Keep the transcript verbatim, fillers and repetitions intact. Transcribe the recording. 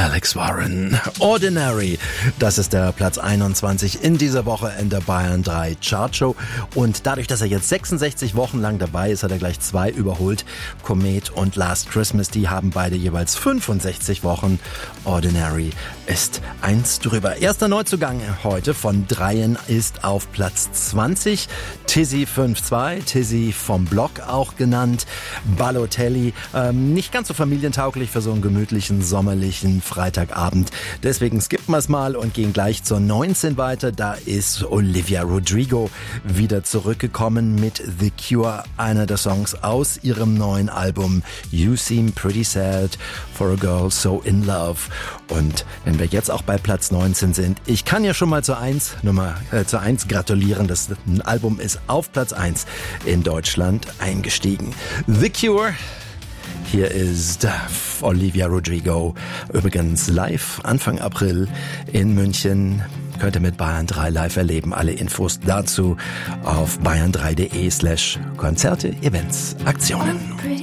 Alex Warren. Ordinary, das ist der Platz einundzwanzig in dieser Woche in der Bayern drei Chartshow. Und dadurch, dass er jetzt sechsundsechzig Wochen lang dabei ist, hat er gleich zwei überholt. Komet und Last Christmas, die haben beide jeweils fünfundsechzig Wochen. Ordinary ist eins drüber. Erster Neuzugang heute von Dreien ist auf Platz zwanzig. Tizzy fünf zwei, Tizzy vom Block auch genannt. Balotelli, ähm, nicht ganz so familientauglich für so einen gemütlichen, sommerlichen Freitagabend. Deswegen skippen wir es mal und gehen gleich zur neunzehn weiter. Da ist Olivia Rodrigo wieder zurückgekommen mit The Cure, einer der Songs aus ihrem neuen Album You Seem Pretty Sad for a Girl So in Love. Und wenn wir jetzt auch bei Platz neunzehn sind, ich kann ja schon mal zur eins, Nummer, äh, zur eins gratulieren. Das Album ist auf Platz eins in Deutschland eingestiegen. The Cure. Hier ist Olivia Rodrigo, übrigens live Anfang April in München. Könnt ihr mit Bayern drei live erleben. Alle Infos dazu auf bayern drei punkt de slash Konzerte, Events, Aktionen.